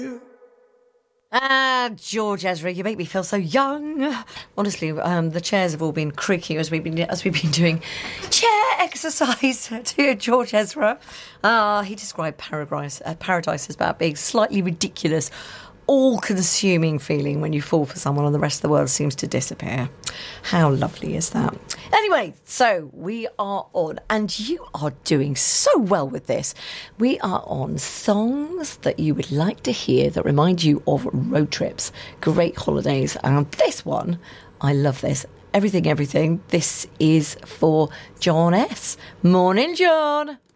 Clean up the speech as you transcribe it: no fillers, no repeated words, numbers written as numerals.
George Ezra, you make me feel so young. Honestly, the chairs have all been creaking as we've been doing chair exercise to George Ezra. He described paradise as about being slightly ridiculous, all-consuming feeling when you fall for someone and the rest of the world seems to disappear. How lovely is that? Anyway, so we are on, and you are doing so well with this. We are on songs that you would like to hear that remind you of road trips, great holidays. And this one, I love this. Everything. This is for John S. Morning, John.